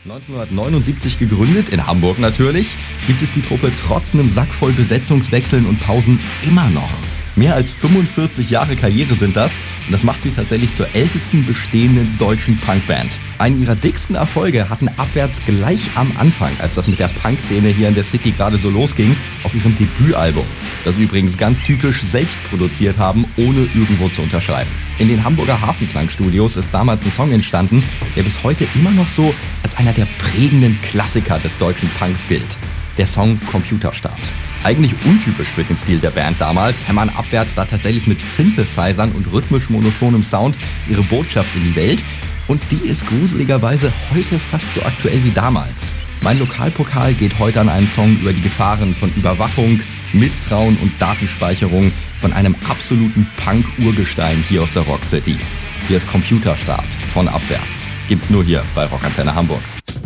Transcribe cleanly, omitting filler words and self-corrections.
1979 gegründet, in Hamburg natürlich, gibt es die Truppe trotz einem Sack voll Besetzungswechseln und Pausen immer noch. Mehr als 45 Jahre Karriere sind das und das macht sie tatsächlich zur ältesten bestehenden deutschen Punkband. Einen ihrer dicksten Erfolge hatten Abwärts gleich am Anfang, als das mit der Punkszene hier in der City gerade so losging, auf ihrem Debütalbum. Das sie übrigens ganz typisch selbst produziert haben, ohne irgendwo zu unterschreiben. In den Hamburger Hafenklangstudios ist damals ein Song entstanden, der bis heute immer noch so als einer der prägenden Klassiker des deutschen Punks gilt. Der Song Computerstart. Eigentlich untypisch für den Stil der Band damals, hämmern Abwärts da tatsächlich mit Synthesizern und rhythmisch monotonem Sound ihre Botschaft in die Welt. Und die ist gruseligerweise heute fast so aktuell wie damals. Mein Lokalpokal geht heute an einen Song über die Gefahren von Überwachung, Misstrauen und Datenspeicherung von einem absoluten Punk-Urgestein hier aus der Rock City. Hier ist Computerstart von Abwärts. Gibt's nur hier bei Rockantenne Hamburg.